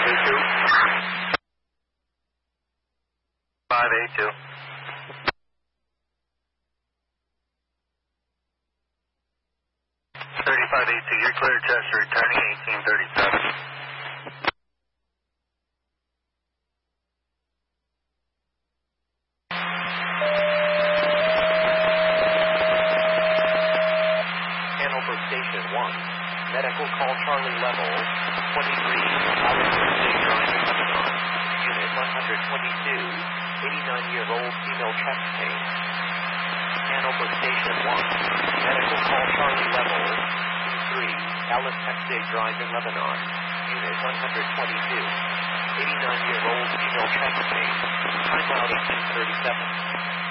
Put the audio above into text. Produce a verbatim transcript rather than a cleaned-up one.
eight two. five eight two. thirty-five eight two, you're clear, Chester, returning eighteen thirty-seven. Hanover Station one, medical call Charlie level twenty-three, Alexander State Drive in Lebanon. Unit one twenty-two, eighty-nine-year-old female chest pain. Hanover Station one, medical call Charlie level three, Alice State Drive in Lebanon. Unit one twenty-two, eighty-nine-year-old female chest pain. Timeout eighteen thirty-seven.